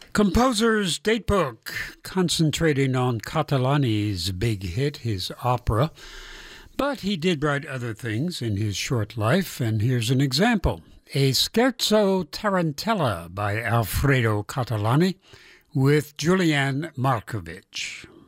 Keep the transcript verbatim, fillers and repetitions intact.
Composer's Datebook, concentrating on Catalani's big hit, his opera. But he did write other things in his short life, and here's an example. A Scherzo Tarantella by Alfredo Catalani with Julian Markovic.